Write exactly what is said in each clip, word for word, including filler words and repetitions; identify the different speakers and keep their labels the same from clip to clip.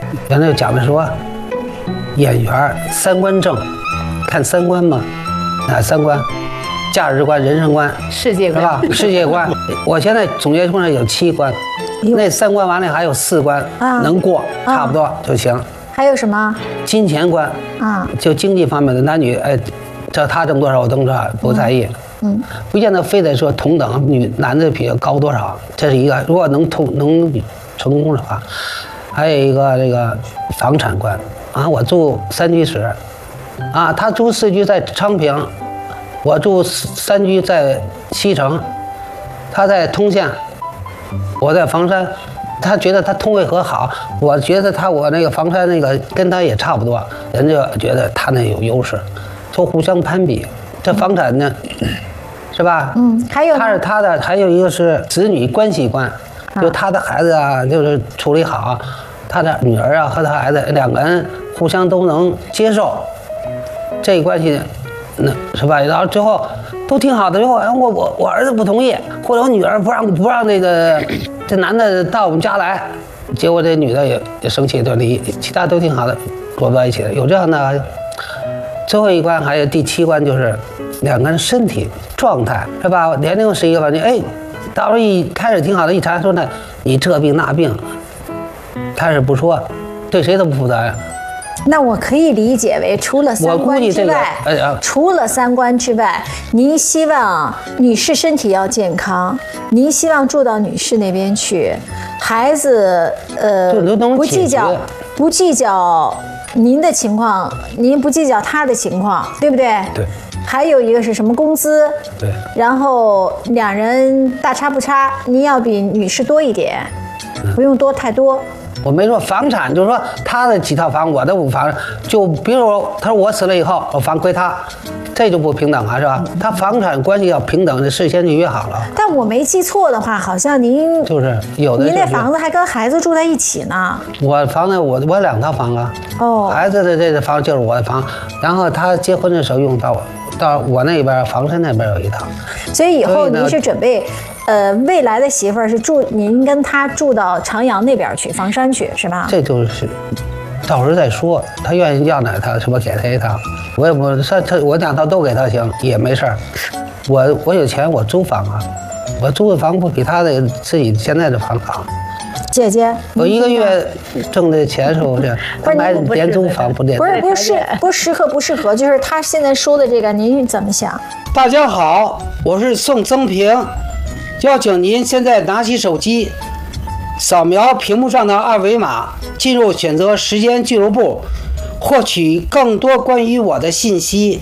Speaker 1: 原来讲的说，演员三观正，看三观嘛，哪三观？价值观、人生观、
Speaker 2: 世界观，
Speaker 1: 是吧？世界观。我现在总结出来有七关，那三关完了还有四关、啊、能过，差不多就行。
Speaker 2: 还有什么？
Speaker 1: 金钱观啊，就经济方面的男女，哎，这他挣多少我挣多少不在意。嗯，不见得非得说同等，女男的比高多少，这是一个。如果能同能成功的话，还有一个这个房产观啊，我住三居室，啊，他住四居在昌平。我住三居在西城，他在通县，我在房山。他觉得他通惠河好，我觉得他我那个房山那个跟他也差不多，人家觉得他那有优势，就互相攀比。这房产呢，是吧？
Speaker 2: 嗯，还有
Speaker 1: 他是他的，还有一个是子女关系观，就他的孩子啊，就是处理好，他的女儿啊和他孩子两个人互相都能接受，这关系。那是吧？然后最后都挺好的，最后我我我儿子不同意，或者我女儿不让不让那个这男的到我们家来，结果这女的也也生气，就离，其他都挺好的，过不到一起的，有这样的。最后一关还有第七关就是两个人身体状态，是吧？年龄是一个问题，哎，到时候一开始挺好的，一查说呢你这病那病，开始不说，对谁都不负责任。
Speaker 2: 那我可以理解为，除了三观之外，
Speaker 1: 这个哎、
Speaker 2: 除了三观之外，您希望女士身体要健康，您希望住到女士那边去，孩子呃不计较不计较您的情况，您不计较他的情况，对不对？
Speaker 1: 对。
Speaker 2: 还有一个是什么工资？
Speaker 1: 对。
Speaker 2: 然后两人大差不差，您要比女士多一点，嗯、不用多太多。
Speaker 1: 我没说房产，就是说他的几套房，我的五房，就比如说他说我死了以后，我房归他，这就不平等了，是吧？他房产关系要平等，事先就约好了。
Speaker 2: 但我没记错的话，好像您
Speaker 1: 就是有的、就是，
Speaker 2: 您那房子还跟孩子住在一起呢。
Speaker 1: 我房子我我两套房啊，哦，孩子的这个房就是我的房，然后他结婚的时候用到到我那边房山那边有一套，
Speaker 2: 所以以后您是准备。呃，未来的媳妇儿是住您跟他住到长阳那边去，房山去是吧？
Speaker 1: 这就是，到时候再说。他愿意要哪套什么给他一套，我也不他他我两套都给他行也没事儿。我我有钱我租房啊，我租的房不比他的自己现在的房好。
Speaker 2: 姐姐，
Speaker 1: 我一个月挣的钱是不是？他买廉租房不廉？
Speaker 2: 不是不是不适合不适合，就是他现在说的这个，您怎么想？
Speaker 1: 大家好，我是宋增平。邀请您现在拿起手机，扫描屏幕上的二维码，进入选择时间俱乐部，获取更多关于我的信息。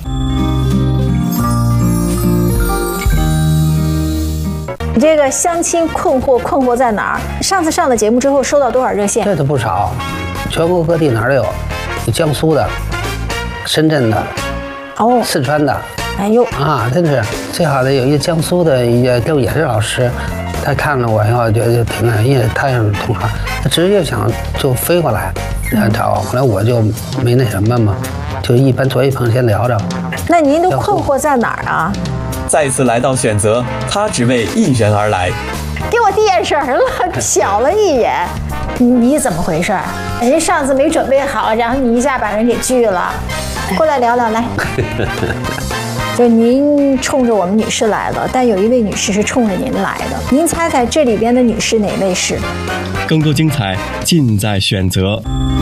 Speaker 2: 你这个相亲困惑困惑在哪儿？上次上了节目之后收到多少热线？
Speaker 1: 这都不少，全国各地哪儿都有，有江苏的、深圳的、哦，四川的。
Speaker 2: 哎呦
Speaker 1: 啊，真是最好的有一个江苏的一个就也是老师，他看了我以后觉得就挺感，因为他也是同行，他直接想就飞过来来找我，后来我就没那什么嘛，就一般做一朋友先聊着。
Speaker 2: 那您的困惑在哪儿啊？
Speaker 3: 再次来到选择，他只为一人而来。
Speaker 2: 给我递眼神了，瞟了一眼，你你怎么回事？人上次没准备好，然后你一下把人给拒了，过来聊聊来。就您冲着我们女士来了，但有一位女士是冲着您来的，您猜猜这里边的女士哪位是？
Speaker 3: 更多精彩尽在选择。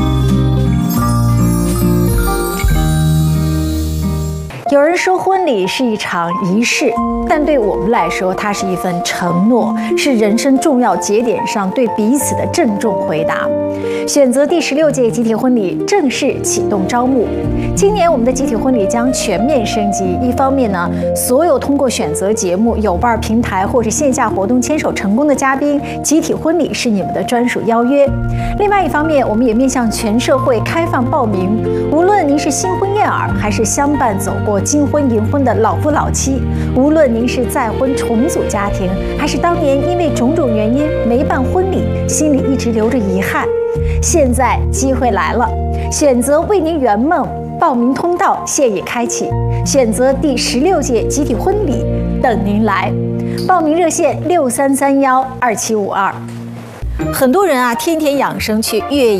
Speaker 2: 有人说婚礼是一场仪式，但对我们来说，它是一份承诺，是人生重要节点上对彼此的郑重回答。选择第十六届集体婚礼正式启动招募。今年我们的集体婚礼将全面升级，一方面呢，所有通过选择节目、有伴平台或者线下活动牵手成功的嘉宾，集体婚礼是你们的专属邀约；另外一方面，我们也面向全社会开放报名，无论您是新婚燕尔，还是相伴走过金婚银婚的老夫老妻，无论您是再婚重组家庭，还是当年因为种种原因没办婚礼，心里一直留着遗憾，现在机会来了，选择为您圆梦，报名通道现已开启，选择第十六届集体婚礼等您来，报名热线六三三幺二七五二。很多人啊，天天养生去越